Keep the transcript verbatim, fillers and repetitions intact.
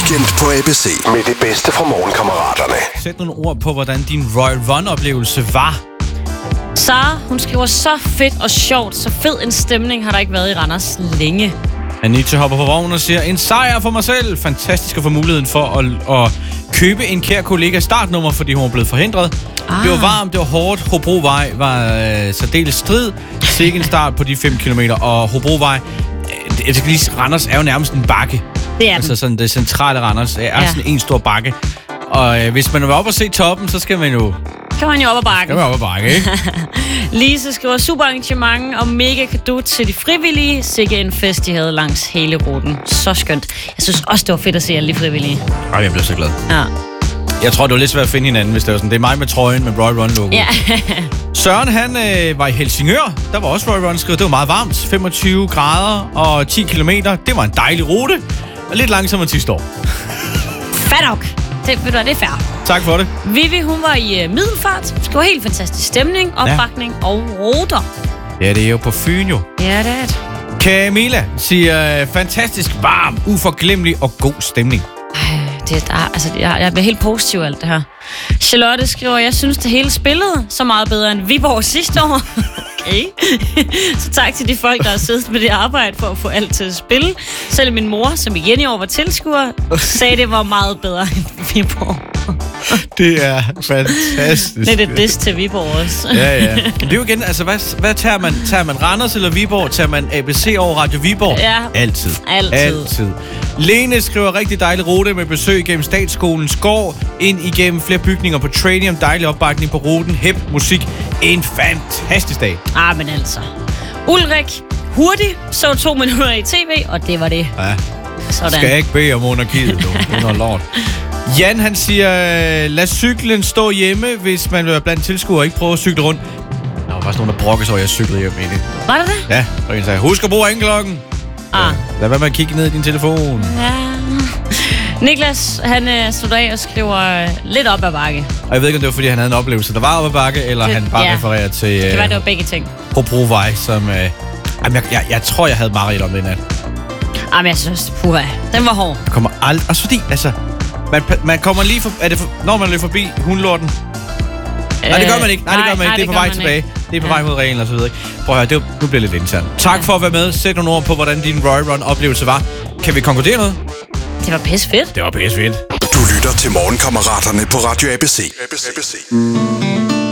Weekend på A B C med det bedste fra morgenkammeraterne. Sæt nogle ord på, hvordan din Royal Run-oplevelse var. Sara, hun skriver, så fedt og sjovt, så fed en stemning har der ikke været i Randers længe. Anita hopper på vognen og siger, en sejr for mig selv. Fantastisk at få muligheden for at, at købe en kær kollega startnummer, fordi hun var blevet forhindret. Ah. Det var varmt, det var hårdt. Hobrovej var øh, særdeles strid. Sikke en start på de fem kilometer. Og Hobrovej, øh, jeg skal lige sige, Randers er jo nærmest en bakke. Det er altså sådan det centrale Randers er ja. sådan en stor bakke. Og øh, hvis man vil op og se toppen, så skal man jo... Kan man jo op ad bakken. Kan man op ad bakke, ikke? Lise skriver, super arrangement og mega cadeau til de frivillige. Sikke en fest, de havde langs hele ruten. Så skønt. Jeg synes også, det var fedt at se alle de frivillige. Ej, jeg blev så glad. Ja. Jeg tror, det var lidt svært at finde hinanden, hvis det var sådan. Det er mig med trøjen med Royal Run-logo. Ja. Søren, han øh, var i Helsingør. Der var også Royal Run skrevet. Det var meget varmt. femogtyve grader og ti kilometer. Det var en dejlig rute. Og lidt langsommere sidste år. Fadok. Det, det er fair. Tak for det. Vivi, hun var i uh, Middelfart. Det var helt fantastisk stemning, opbakning ja. og ruter. Ja, det er jo på Fyn jo. Ja, det er det. Camilla siger, fantastisk varm, uforglemmelig og god stemning. Ej, det er, altså, jeg, jeg bliver helt positiv af alt det her. Charlotte skriver, jeg synes, det hele spillede så meget bedre end Viborg sidste år. Okay. Så tak til de folk, der har siddet med det arbejde for at få alt til at spille. Selv min mor, som igen i år var tilskuer, sagde, det var meget bedre end Viborg. Det er fantastisk. Det er det diss til Viborg også. Ja, ja. Det er jo igen, altså, hvad, hvad tager man? Tager man Randers eller Viborg? Tager man A B C over Radio Viborg? Ja. Altid. Altid. Altid. Lene skriver, rigtig dejlig rute med besøg gennem Statsskolens gård, ind igennem flere bygninger på Tranium, dejlig opbakning på ruten, hip musik. En fantastisk dag. Ah, men altså. Ulrik, hurtigt, så to minutter i tv, og det var det. Ja. Sådan. Skal jeg ikke bede om monarkiet, du. Det er noget lort. Jan, han siger, lad cyklen stå hjemme, hvis man vil være blandt tilskuere og ikke prøve at cykle rundt. Der var faktisk nogen, der brokkede sig, og jeg cyklede hjem egentlig. Var det det? Ja, og en sagde, husk at bruge ringklokken. Ah. Ja, lad være med at kigge ned i din telefon. Ja. Niklas, han øh, stod af og skriver øh, lidt op ad bakke. Og jeg ved ikke, om det var, fordi han havde en oplevelse, der var op ad bakke, eller det, han bare ja. refererer til... Øh, det var, det var begge ting. Hobrovej, som... Øh, jamen, jeg, jeg, jeg tror, jeg havde mareridt om det nat. Jamen, jeg synes, puha, den var hård. Det kommer aldrig... Også fordi, altså... Man, man kommer lige for... Er det for, når man løber forbi hundlorten? Øh, nej, det gør man ikke. Nej, det gør man ikke. Det er på vej tilbage. Ikke. Det er på ja. vej mod reglen og så videre. Prøv at høre, det var, nu bliver det lidt internt. Tak ja. for at være med. Sæt nogle ord på, hvordan din Royal Run-oplevelse var. Kan vi konkludere noget? Det var pisse fedt. Det var pisse fedt. Du lytter til Morgenkammeraterne på Radio A B C. A B C.